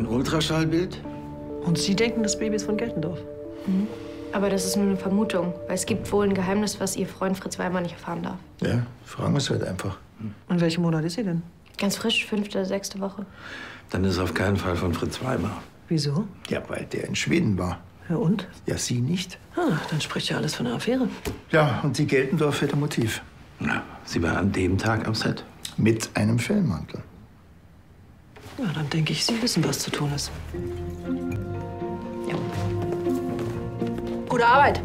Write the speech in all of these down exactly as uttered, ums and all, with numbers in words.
ein Ultraschallbild. Und Sie denken, das Baby ist von Geltendorf? Mhm. Aber das ist nur eine Vermutung, weil es gibt wohl ein Geheimnis, was Ihr Freund Fritz Weimar nicht erfahren darf. Ja, fragen wir es halt einfach. Und welchem Monat ist sie denn? Ganz frisch, fünfte, sechste Woche. Dann ist es auf keinen Fall von Fritz Weimar. Wieso? Ja, weil der in Schweden war. Ja, und? Ja, Sie nicht. Ah, dann spricht ja alles von einer Affäre. Ja, und die Geltendorf hätte Motiv. Ja, sie war an dem Tag am Set. Mit einem Fellmantel. Ja, dann denke ich, Sie wissen, was zu tun ist. Ja. Gute Arbeit.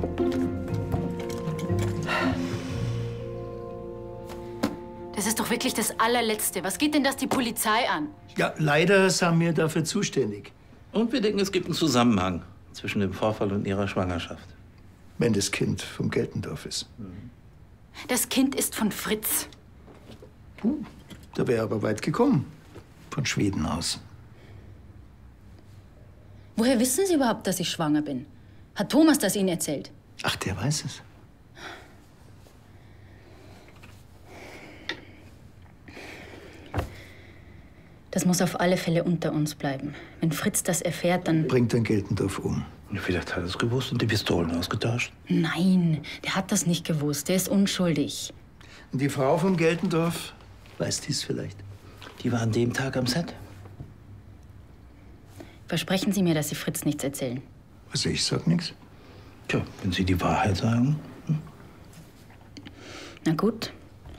Das ist doch wirklich das Allerletzte. Was geht denn das die Polizei an? Ja, leider sind wir dafür zuständig. Und wir denken, es gibt einen Zusammenhang zwischen dem Vorfall und ihrer Schwangerschaft. Wenn das Kind vom Geltendorf ist. Das Kind ist von Fritz. Puh, da wäre aber weit gekommen. Von Schweden aus. Woher wissen Sie überhaupt, dass ich schwanger bin? Hat Thomas das Ihnen erzählt? Ach, der weiß es. Das muss auf alle Fälle unter uns bleiben. Wenn Fritz das erfährt, dann... Bringt dann Geltendorf um. Vielleicht hat er es gewusst und die Pistolen ausgetauscht. Nein, der hat das nicht gewusst. Der ist unschuldig. Und die Frau vom Geltendorf weiß dies vielleicht. Die war an dem Tag am Set. Versprechen Sie mir, dass Sie Fritz nichts erzählen. Also ich sag nichts. Tja, wenn Sie die Wahrheit sagen. Hm? Na gut.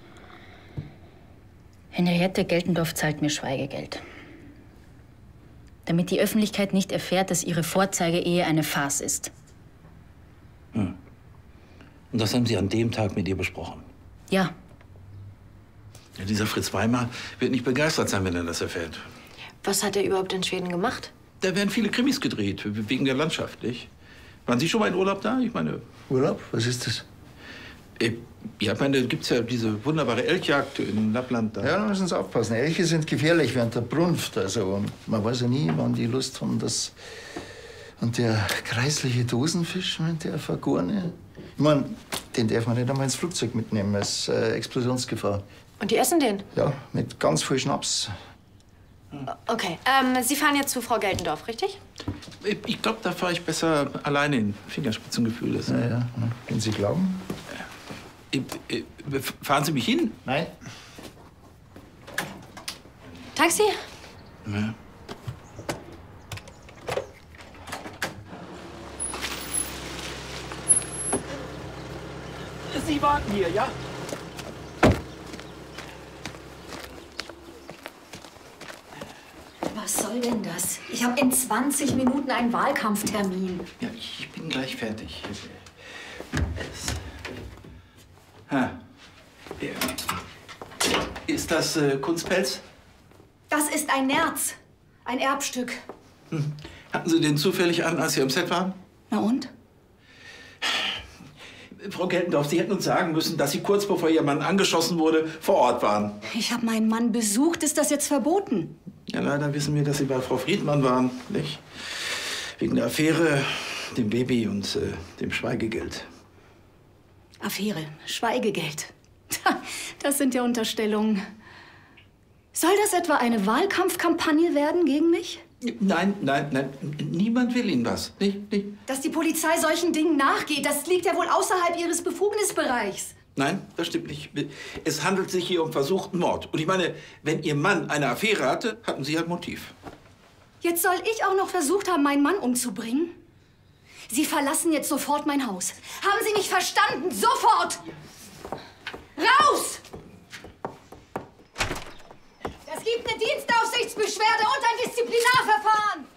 Henriette Geltendorf zahlt mir Schweigegeld. Damit die Öffentlichkeit nicht erfährt, dass ihre Vorzeigeehe eine Farce ist. Hm. Und das haben Sie an dem Tag mit ihr besprochen? Ja. Ja, dieser Fritz Weimar wird nicht begeistert sein, wenn er das erfährt. Was hat er überhaupt in Schweden gemacht? Da werden viele Krimis gedreht, wegen der Landschaft, nicht? Waren Sie schon mal in Urlaub da? Ich meine... Urlaub? Was ist das? Äh, ja, ich meine, da gibt's ja diese wunderbare Elchjagd in Lappland. Da. Ja, da müssen Sie aufpassen. Elche sind gefährlich während der Brunft. Also, man weiß ja nie, wann die Lust haben, dass... Und der kreisliche Dosenfisch, der vergorene... Ich meine, den darf man nicht einmal ins Flugzeug mitnehmen. Das ist äh, Explosionsgefahr. Und die essen den? Ja, mit ganz viel Schnaps. Okay. Ähm, Sie fahren jetzt zu Frau Geltendorf, richtig? Ich, ich glaube, da fahre ich besser alleine in Fingerspitzengefühl. Ja, ja, ja. Wenn Sie glauben. Äh, äh, fahren Sie mich hin? Nein. Taxi? Ja. Sie warten hier, ja? Was soll denn das? Ich habe in zwanzig Minuten einen Wahlkampftermin. Ja, ich bin gleich fertig. Es, ha. Ist das äh, Kunstpelz? Das ist ein Nerz. Ein Erbstück. Hm. Hatten Sie den zufällig an, als Sie am Set waren? Na und? Frau Geltendorf, Sie hätten uns sagen müssen, dass Sie kurz bevor Ihr Mann angeschossen wurde, vor Ort waren. Ich habe meinen Mann besucht. Ist das jetzt verboten? Ja, leider wissen wir, dass Sie bei Frau Friedmann waren, nicht? Wegen der Affäre, dem Baby und äh, dem Schweigegeld. Affäre, Schweigegeld. Das sind ja Unterstellungen. Soll das etwa eine Wahlkampfkampagne werden gegen mich? Nein, nein, nein. Niemand will Ihnen was. Nicht, nicht. Dass die Polizei solchen Dingen nachgeht, das liegt ja wohl außerhalb ihres Befugnisbereichs. Nein, das stimmt nicht. Es handelt sich hier um versuchten Mord. Und ich meine, wenn Ihr Mann eine Affäre hatte, hatten Sie ein Motiv. Jetzt soll ich auch noch versucht haben, meinen Mann umzubringen? Sie verlassen jetzt sofort mein Haus. Haben Sie mich verstanden? Sofort! Raus! Es gibt eine Dienstaufsichtsbeschwerde und ein Disziplinarverfahren!